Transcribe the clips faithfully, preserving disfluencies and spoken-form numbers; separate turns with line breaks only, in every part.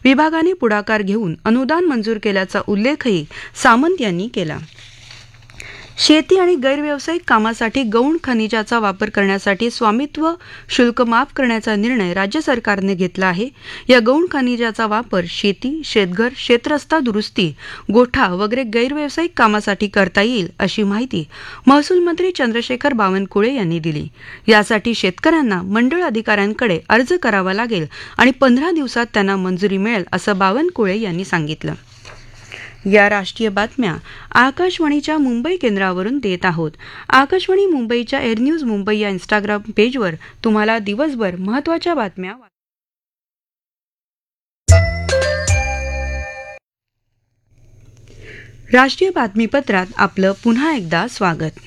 विभागाने पुढाकार घेऊन अनुदान मंजूर केल्याचा उल्लेखही सामंत यांनी केला. शेती आणि गैरव्यावसायिक कामासाठी गौण खनिजाचा वापर करण्यासाठी स्वामित्व शुल्क माफ करण्याचा निर्णय राज्य सरकारने घेतला आहे. या गौण खनिजाचा वापर शेती, शेतघर, शेतरस्ता दुरुस्ती, गोठा वगैरे गैरव्यावसायिक कामासाठी करता येईल अशी माहिती महसूल मंत्री चंद्रशेखर बावनकुळे यांनी दिली. यासाठी शेतकऱ्यांना मंडळ अधिकाऱ्यांकडे अर्ज करावा लागेल आणि पंधरा दिवसात त्यांना मंजुरी मिळेल असं बावनकुळे यांनी सांगितलं. या राष्ट्रीय बातम्या आकाशवाणीच्या मुंबई केंद्रावरून देत आहोत. आकाशवाणी मुंबईच्या एअर न्यूज मुंबई या इंस्टाग्राम पेजवर तुम्हाला दिवसभर महत्त्वाच्या बातम्या राष्ट्रीय बातमीपत्रात आपलं पुन्हा एकदा स्वागत.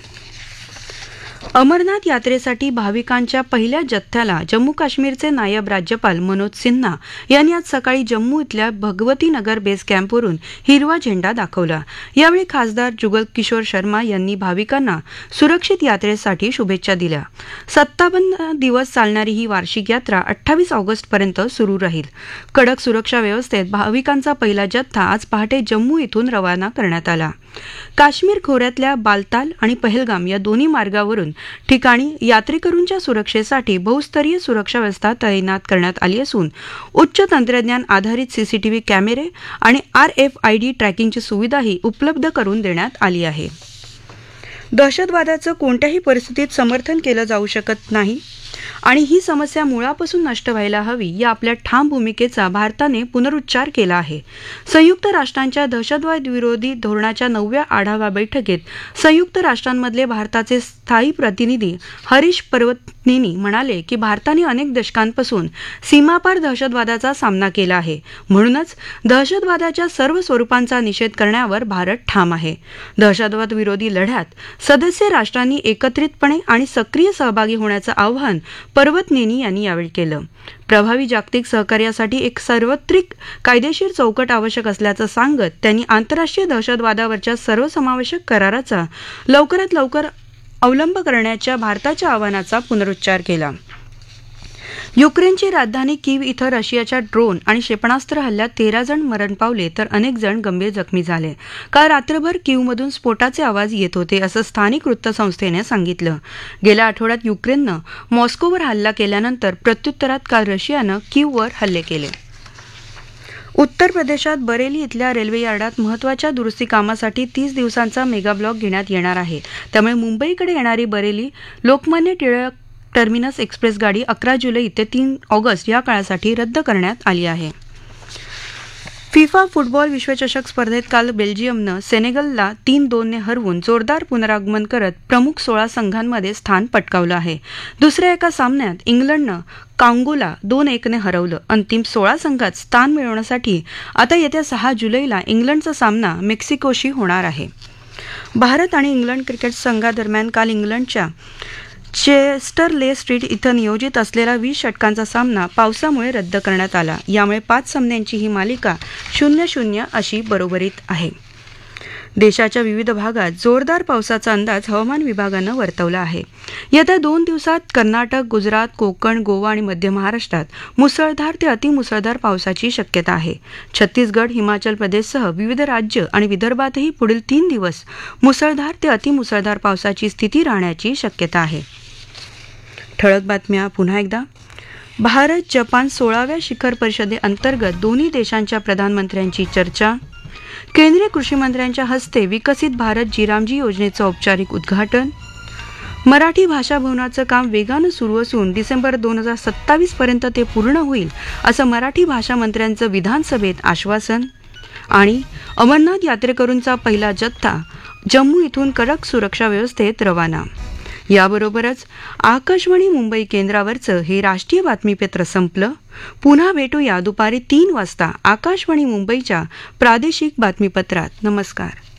अमरनाथ यात्रेसाठी भाविकांच्या पहिल्या जथ्याला जम्मू काश्मीरचे नायब राज्यपाल मनोज सिन्हा यांनी आज सकाळी जम्मू इथल्या भगवती नगर बेस कॅम्पवरून हिरवा झेंडा दाखवला. यावेळी खासदार जुगल किशोर शर्मा यांनी भाविकांना सुरक्षित यात्रेसाठी शुभेच्छा दिल्या. सत्तावन्न दिवस चालणारी ही वार्षिक यात्रा अठ्ठावीस ऑगस्टपर्यंत सुरू राहील. कडक सुरक्षा व्यवस्थेत भाविकांचा पहिला जथ्था आज पहाटे जम्मू इथून रवाना करण्यात आला. काश्मीर खोऱ्यातल्या बालताल आणि पहलगाम या दोन्ही मार्गावरून ठिकाणी यात्रेकरूंच्या सुरक्षेसाठी बहुस्तरीय सुरक्षा व्यवस्था तैनात करण्यात आली असून उच्च तंत्रज्ञान आधारित सीसीटीव्ही कॅमेरे आणि आरएफआयडी ट्रॅकिंगची सुविधाही उपलब्ध करून देण्यात आली आहे. दहशतवादाचं कोणत्याही परिस्थितीत समर्थन केलं जाऊ शकत नाही आणि ही समस्या मुळापासून नष्ट व्हायला हवी या आपल्या ठाम भूमिकेचा भारताने पुनरुच्चार केला आहे. संयुक्त राष्ट्रांच्या दहशतवाद विरोधी धोरणाच्या नवव्या आढावा बैठकीत संयुक्त राष्ट्रांमधले भारताचे स्थायी प्रतिनिधी हरीश पर्वतनेनी म्हणाले की भारताने अनेक दशकांपासून सीमापार दहशतवादाचा सामना केला आहे. म्हणूनच दहशतवादाच्या सर्व स्वरूपांचा निषेध करण्यावर भारत ठाम आहे. दहशतवाद विरोधी लढ्यात सदस्य राष्ट्रांनी एकत्रितपणे आणि सक्रिय सहभागी होण्याचं आवाहन पर्वतनेनी यांनी यावेळी केलं. प्रभावी जागतिक सहकार्यासाठी एक सार्वत्रिक कायदेशीर चौकट आवश्यक असल्याचं सांगत त्यांनी आंतरराष्ट्रीय दहशतवादावरच्या सर्वसमावेशक कराराचा लवकरात लवकर अवलंब करण्याच्या भारताच्या आवाहनाचा पुनरुच्चार केला. युक्रेनची राजधानी कीव इथं रशियाच्या ड्रोन आणि क्षेपणास्त्र हल्ल्यात तेरा जण मरण पावले तर अनेक जण गंभीर जखमी झाले. काल रात्रभर कीवमधून स्फोटाचे आवाज येत होते असं स्थानिक वृत्तसंस्थेने सांगितलं. गेल्या आठवड्यात युक्रेननं मॉस्कोवर हल्ला केल्यानंतर प्रत्युत्तरात काल रशियानं कीववर हल्ले केले. उत्तर प्रदेशात बरेली इथल्या रेल्वे यार्डात महत्त्वाच्या दुरुस्ती कामासाठी तीस दिवसांचा मेगाब्लॉक घेण्यात येणार आहे. त्यामुळे मुंबईकडे येणारी बरेली लोकमान्य टिळक टर्मिनस एक्सप्रेस गाडी अकरा जुलै ते तीन ऑगस्ट या काळासाठी रद्द करण्यात आली आहे. फिफा फुटबॉल विश्वचषक स्पर्धेत काल बेल्जियमनं सेनेगलला तीन दोनने हरवून जोरदार पुनरागमन करत प्रमुख सोळा संघांमध्ये स्थान पटकावलं आहे. दुसऱ्या एका सामन्यात इंग्लंडनं कांगोला दोन एकने हरवलं. अंतिम सोळा संघात स्थान मिळवण्यासाठी आता येत्या सहा जुलैला इंग्लंडचा सामना मेक्सिकोशी होणार आहे. भारत आणि इंग्लंड क्रिकेट संघादरम्यान काल इंग्लंडच्या चेस्टरले स्ट्रीट इथं नियोजित असलेला वीस षटकांचा सामना पावसामुळे रद्द करण्यात आला. यामुळे पाच सामन्यांची ही मालिका शून्य शून्य अशी बरोबरीत आहे. देशाच्या विविध भागात जोरदार पावसाचा अंदाज हवामान विभागानं वर्तवला आहे. येत्या दोन दिवसात कर्नाटक, गुजरात, कोकण, गोवा आणि मध्य महाराष्ट्रात मुसळधार ते अतिमुसळधार पावसाची शक्यता आहे. छत्तीसगड, हिमाचल प्रदेशसह विविध राज्य आणि विदर्भातही पुढील तीन दिवस मुसळधार ते अतिमुसळधार पावसाची स्थिती राहण्याची शक्यता आहे. ठळक बातम्या पुन्हा एकदा. भारत जपान सोळाव्या शिखर परिषदेअंतर्गत दोन्ही देशांच्या प्रधानमंत्र्यांची चर्चा. केंद्रीय कृषी मंत्र्यांच्या हस्ते विकसित भारत जीरामजी योजनेचं औपचारिक उद्घाटन. मराठी भाषा भवनाचं काम वेगानं सुरू असून डिसेंबर दोन हजार सत्तावीस पर्यंत ते पूर्ण होईल असं मराठी भाषा मंत्र्यांचं विधानसभेत आश्वासन. आणि अमरनाथ यात्रेकरूंचा पहिला जथ्था जम्मू इथून कडक सुरक्षा व्यवस्थेत रवाना. याबरोबरच आकाशवाणी मुंबई केंद्रावरचं हे राष्ट्रीय बातमीपत्र संपलं. पुन्हा भेटूया दुपारी तीन वाजता आकाशवाणी मुंबईच्या प्रादेशिक बातमीपत्रात. नमस्कार.